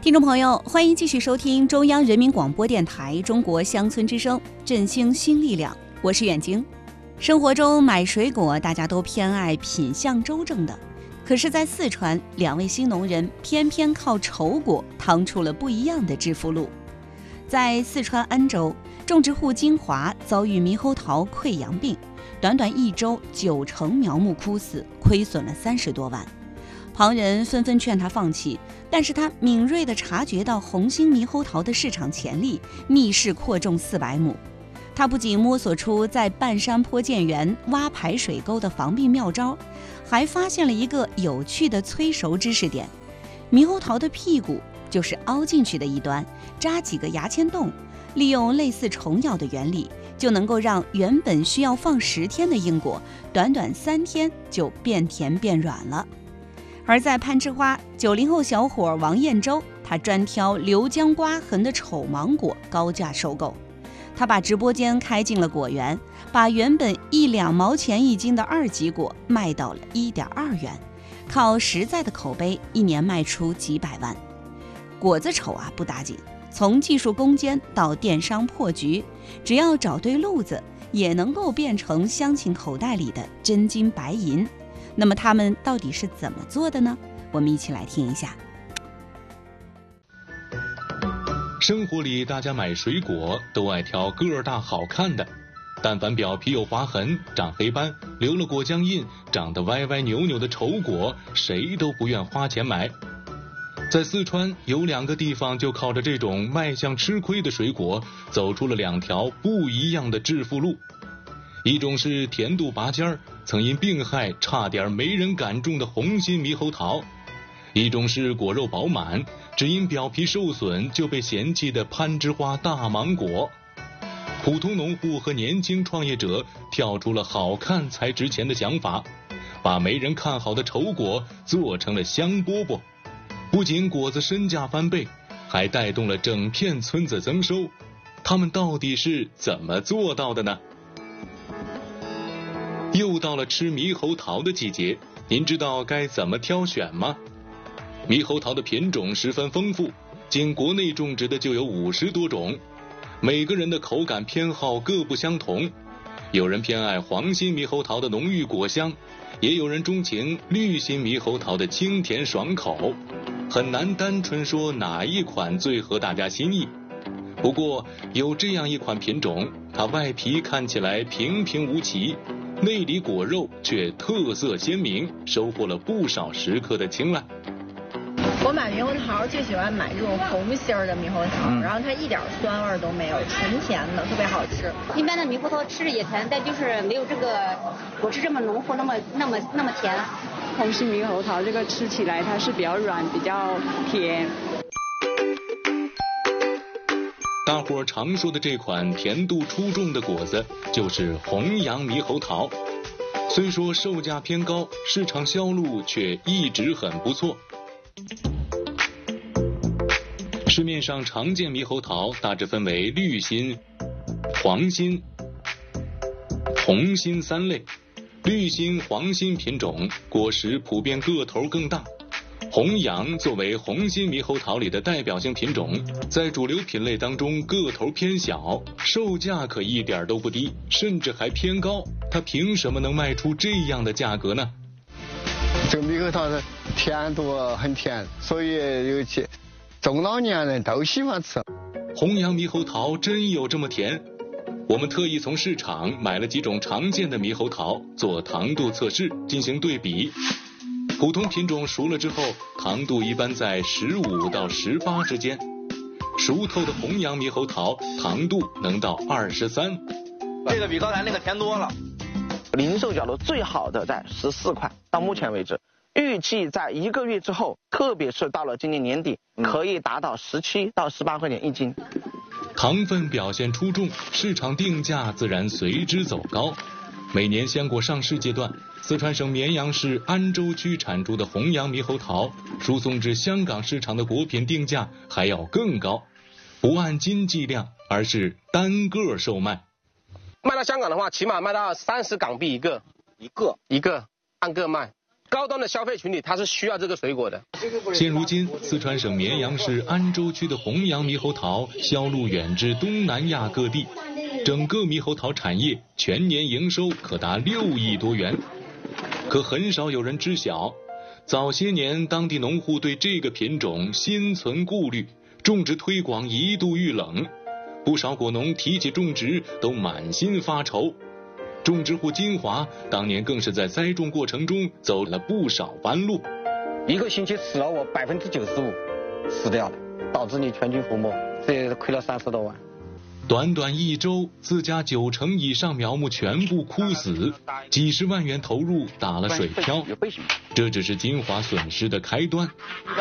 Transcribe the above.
听众朋友，欢迎继续收听中央人民广播电台中国乡村之声，振兴新力量，我是远晶。生活中买水果，大家都偏爱品相周正的，可是在四川，2位新农人偏偏靠丑果趟出了不一样的致富路。在四川安州，种植户金华遭遇猕猴桃溃疡病，短短1周9成苗木枯死，亏损了30多万。旁人纷纷劝他放弃，但是他敏锐地察觉到红心猕猴桃的市场潜力，逆势扩种400亩。他不仅摸索出在半山坡建园挖排水沟的防病妙招，还发现了一个有趣的催熟知识点：猕猴桃的屁股就是凹进去的一端，扎几个牙签洞，利用类似虫咬的原理，就能够让原本需要放10天的硬果，短短3天就变甜变软了。而在攀枝花，90后小伙王彦洲，他专挑流浆刮痕的丑芒果高价收购。他把直播间开进了果园，把原本1-2毛钱一斤的2级果卖到了1.2元，靠实在的口碑，1年卖出几百万。果子丑啊不打紧，从技术攻坚到电商破局，只要找对路子，也能够变成乡亲口袋里的真金白银。那么他们到底是怎么做的呢？我们一起来听一下。 生活里大家买水果都爱挑个儿大好看的，但凡表皮有划痕、长黑斑、留了果浆印、长得歪歪扭扭的丑果，谁都不愿花钱买。在四川有2个地方就靠着这种卖相吃亏的水果，走出了2条不一样的致富路。一种是甜度拔尖儿，曾因病害差点没人敢种的红心猕猴桃；一种是果肉饱满，只因表皮受损就被嫌弃的攀枝花大芒果。普通农户和年轻创业者跳出了好看才值钱的想法，把没人看好的丑果做成了香饽饽，不仅果子身价翻倍，还带动了整片村子增收。他们到底是怎么做到的呢？又到了吃猕猴桃的季节，您知道该怎么挑选吗？猕猴桃的品种十分丰富，仅国内种植的就有50多种，每个人的口感偏好各不相同。有人偏爱黄心猕猴桃的浓郁果香，也有人钟情绿心猕猴桃的清甜爽口，很难单纯说哪一款最合大家心意。不过有这样一款品种，它外皮看起来平平无奇，内里果肉却特色鲜明，收获了不少食客的青睐。 我买猕猴桃最喜欢买这种红心儿的猕猴桃，然后它一点酸味都没有，纯甜的，特别好吃。 一般的猕猴桃吃着也甜，但就是没有这个果汁这么浓厚，那么甜。 红心猕猴桃这个吃起来它是比较软，比较甜。 大伙常说的这款甜度出众的果子就是红洋猕猴桃，虽说售价偏高，市场销路却一直很不错。市面上常见猕猴桃大致分为绿心、黄心、红心3类。绿心、黄心品种果实普遍个头更大。红洋作为红心猕猴桃里的代表性品种，在主流品类当中个头偏小，售价可一点都不低，甚至还偏高。它凭什么能卖出这样的价格呢？ 这个猕猴桃的甜度很甜，所以尤其中老年人都喜欢吃。 红洋猕猴桃真有这么甜？我们特意从市场买了几种常见的猕猴桃做糖度测试，进行对比。普通品种熟了之后，糖度一般在15到18之间，熟透的红洋猕猴桃糖度能到23。 这个比刚才那个甜多了。零售角度最好的在14块，到目前为止，预计在1个月之后，特别是到了今年年底，可以达到17到18块钱一斤。 糖分表现出众，市场定价自然随之走高。每年鲜果上市阶段，四川省绵阳市安州区产出的红洋猕猴桃输送至香港市场的果品定价还要更高，不按斤计量，而是单个售卖。 卖到香港的话，起码卖到30港币一个，按个卖。 高端的消费群体他是需要这个水果的。 现如今，四川省绵阳市安州区的弘阳猕猴桃销路远至东南亚各地，整个猕猴桃产业全年营收可达6亿多元。可很少有人知晓，早些年当地农户对这个品种心存顾虑，种植推广一度遇冷，不少果农提起种植都满心发愁。种植户金华当年更是在栽种过程中走了不少弯路， 一个星期死了我95%死掉了，导致你全军覆没，这也亏了30多万。 短短1周，自家90%以上苗木全部枯死，几十万元投入打了水漂，这只是金华损失的开端。